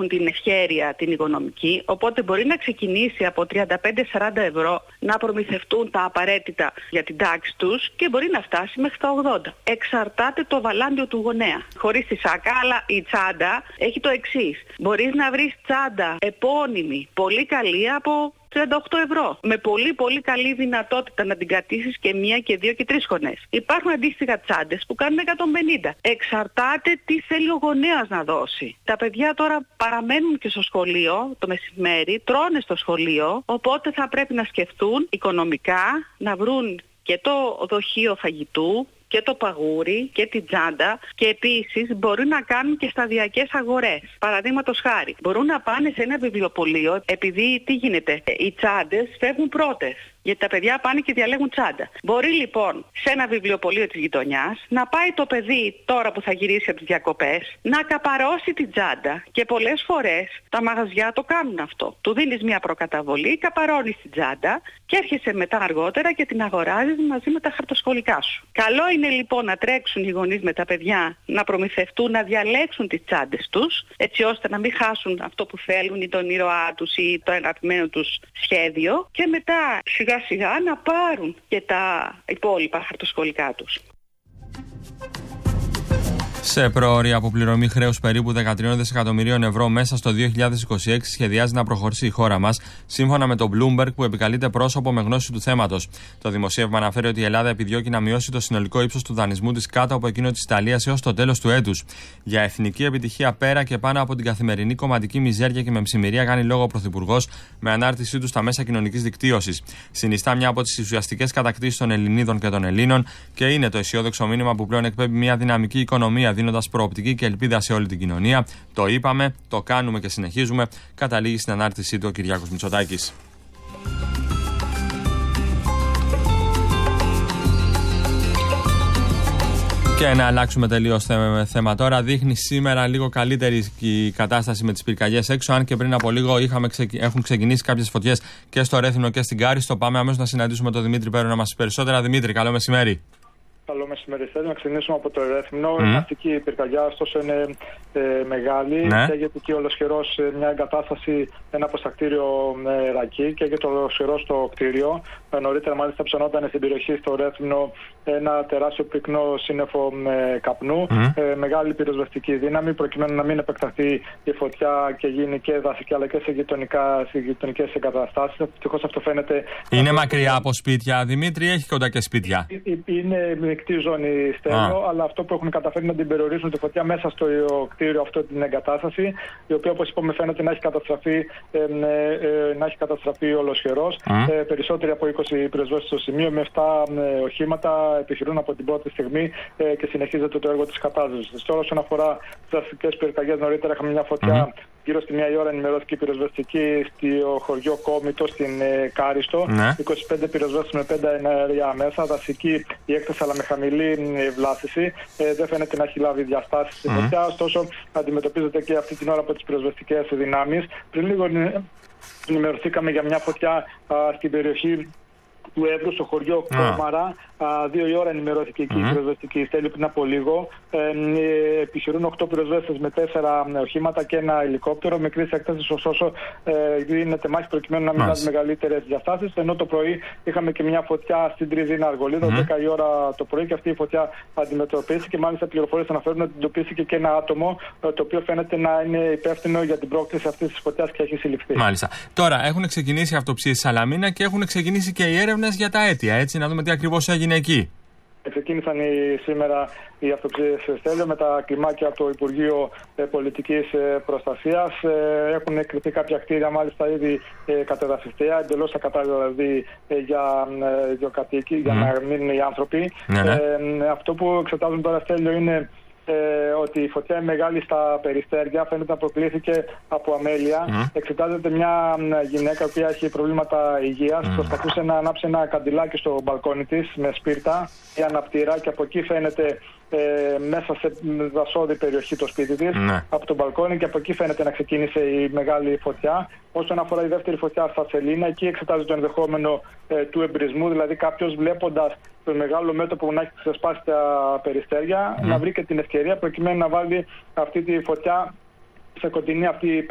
έχουν την ευχέρεια την οικονομική, οπότε μπορεί να ξεκινήσει από 35-40 ευρώ να προμηθευτούν τα απαραίτητα για την τάξη τους και μπορεί να φτάσει μέχρι τα 80. Εξαρτάται το βαλάντιο του γονέα. Χωρίς τη σάκα, αλλά η τσάντα έχει το εξής. Μπορείς να βρεις τσάντα επώνυμη, πολύ καλή από 38 ευρώ. Με πολύ καλή δυνατότητα να την κρατήσεις και 1 και 2 και 3 χρονές. Υπάρχουν αντίστοιχα τσάντες που κάνουν 150. Εξαρτάται τι θέλει ο γονέας να δώσει. Τα παιδιά τώρα παραμένουν και στο σχολείο το μεσημέρι, τρώνε στο σχολείο, οπότε θα πρέπει να σκεφτούν οικονομικά, να βρουν και το δοχείο φαγητού και το παγούρι και την τσάντα και επίσης μπορούν να κάνουν και σταδιακές αγορές. Παραδείγματος χάρη, μπορούν να πάνε σε ένα βιβλιοπωλείο επειδή τι γίνεται, οι τσάντες φεύγουν πρώτες. Γιατί τα παιδιά πάνε και διαλέγουν τσάντα. Μπορεί λοιπόν σε ένα βιβλιοπωλείο της γειτονιάς να πάει το παιδί τώρα που θα γυρίσει από τις διακοπές να καπαρώσει την τσάντα. Και πολλές φορές τα μαγαζιά το κάνουν αυτό. Του δίνεις μια προκαταβολή, καπαρώνεις την τσάντα και έρχεσαι μετά αργότερα και την αγοράζεις μαζί με τα χαρτοσχολικά σου. Καλό είναι λοιπόν να τρέξουν οι γονείς με τα παιδιά να προμηθευτούν, να διαλέξουν τις τσάντες τους, έτσι ώστε να μην χάσουν αυτό που θέλουν ή τον ήρωά τους ή το αγαπημένο τους σχέδιο και μετά σιγά να πάρουν και τα υπόλοιπα χαρτοσχολικά τους. Σε πρόωρη αποπληρωμή χρέους περίπου 13 δισεκατομμυρίων ευρώ μέσα στο 2026 σχεδιάζει να προχωρήσει η χώρα μας, σύμφωνα με το Bloomberg που επικαλείται πρόσωπο με γνώση του θέματος. Το δημοσίευμα αναφέρει ότι η Ελλάδα επιδιώκει να μειώσει το συνολικό ύψος του δανεισμού της κάτω από εκείνο της Ιταλίας έως το τέλος του έτους. Για εθνική επιτυχία πέρα και πάνω από την καθημερινή κομματική μιζέρια και μεμψημερία κάνει λόγο ο Πρωθυπουργός με ανάρτησή του στα μέσα κοινωνικής δικτύωσης. Συνιστά μια από τις ουσιαστικές κατακτήσεις των Ελληνίδων και των Ελλήνων και είναι το αισιόδοξο μήνυμα που πλέον εκπέμπει μια δυναμική οικονομία, δίνοντας προοπτική και ελπίδα σε όλη την κοινωνία. Το είπαμε, το κάνουμε και συνεχίζουμε, καταλήγει στην ανάρτησή του ο Κυριάκος Μητσοτάκης. Και να αλλάξουμε τελείως θέμα τώρα. Δείχνει σήμερα λίγο καλύτερη η κατάσταση με τις πυρκαγιές έξω. Αν και πριν από λίγο έχουν ξεκινήσει κάποιες φωτιές και στο Ρέθυμνο και στην Κάριστο. Πάμε αμέσως να συναντήσουμε τον Δημήτρη Πέρο να μας πει περισσότερα. Δημήτρη, καλό μεσημέρι. Καλό μεσημέρι. Θέλω να ξεκινήσουμε από το Ρέθυμνο. Η αστική πυρκαγιά, ωστόσο, είναι μεγάλη. Ναι. Καίγεται εκεί ολοσχερός μια εγκατάσταση, ένα αποστακτήριο ρακί. Καίγεται ολοσχερός το κτίριο. Νωρίτερα, μάλιστα, ψωνόταν στην περιοχή στο Ρέθυμνο ένα τεράστιο πυκνό σύννεφο καπνού. Μεγάλη πυροσβεστική δύναμη, προκειμένου να μην επεκταθεί η φωτιά και γίνει και δασική αλλά και σε γειτονικές εγκαταστάσεις. Ευτυχώς αυτό φαίνεται. Είναι μακριά από σπίτια, Δημήτρη, έχει κοντά και σπίτια. Είναι μεικτή ζώνη, Στέλιο, αλλά αυτό που έχουν καταφέρει να την περιορίσουν τη φωτιά μέσα στο κτίριο, αυτό την εγκατάσταση, η οποία, όπως είπαμε, φαίνεται να έχει καταστραφεί ολοσχερός. Περισσότεροι από 20 πυροσβέστες στο σημείο, με 7 οχήματα επιχειρούν από την πρώτη στιγμή και συνεχίζεται το έργο της κατάσβεσης. Τώρα, όσον αφορά τις αστικές πυρκαγιές, νωρίτερα είχαμε μια φωτιά γύρω στη 1 η ώρα, ενημερώθηκε η πυροσβεστική στο χωριό Κόμητο στην Κάριστο. 25 πυροσβέστες με 5 εναέρια μέσα, δασική η έκταση αλλά με χαμηλή βλάστηση. Δεν φαίνεται να έχει λάβει διαστάσεις η φωτιά, ωστόσο αντιμετωπίζεται και αυτή την ώρα από τις πυροσβεστικές δυνάμεις. Πριν λίγο ενημερωθήκαμε για μια φωτιά στην περιοχή του Εύρου, στο χωριό Κόμαρα. 2 η ώρα ενημερώθηκε εκεί η πυροσβεστική στέλη πριν από λίγο. Επιχειρούν 8 πυροσβέστες με 4 οχήματα και ένα ελικόπτερο. Μικρής έκτασης, ωστόσο γίνεται μάχη προκειμένου να μην λάβει μεγαλύτερες διαστάσεις. Ενώ το πρωί είχαμε και μια φωτιά στην Τριζίνα Αργολίδα, 10 η ώρα το πρωί, και αυτή η φωτιά αντιμετωπίστηκε. Μάλιστα, πληροφορίες αναφέρουν ότι εντοπίστηκε και ένα άτομο το οποίο φαίνεται να είναι υπεύθυνο για την πρόκληση αυτής της φωτιάς και έχει συλληφθεί. Μάλιστα. Τώρα έχουν ξεκινήσει αυτοψίες στη Σαλαμίνα και έχουν ξεκινήσει και οι έρευνες για τα αίτια. Έτσι, να δούμε τι ακριβώς έγινε εκεί. Ξεκίνησαν σήμερα οι αυτοψίες, Στέλιο, με τα κλιμάκια από το Υπουργείο Πολιτικής Προστασίας. Έχουν εκκριθεί κάποια κτίρια, μάλιστα ήδη κατεδαφιστέα, εντελώς ακατάλληλα δηλαδή για ιδιοκατοίκοι, για να μείνουν οι άνθρωποι. Αυτό που εξετάζουν τώρα, Στέλιο, είναι ότι η φωτιά είναι μεγάλη στα Περιστέρια, φαίνεται να προκλήθηκε από αμέλεια. Εξετάζεται μια γυναίκα που έχει προβλήματα υγείας, προσπαθούσε να ανάψει ένα καντιλάκι στο μπαλκόνι της με σπίρτα ή αναπτήρα, και από εκεί φαίνεται μέσα σε δασόδη περιοχή το σπίτι της, από το μπαλκόνι, και από εκεί φαίνεται να ξεκίνησε η μεγάλη φωτιά. Όσον αφορά η δεύτερη φωτιά στα Σελίνα, εκεί εξετάζει το ενδεχόμενο του εμπρισμού, δηλαδή κάποιος βλέποντας το μεγάλο μέτωπο που να έχει ξεσπάσει τα Περιστέρια, να βρει και την ευκαιρία προκειμένου να βάλει αυτή τη φωτιά σε κοντινή αυτή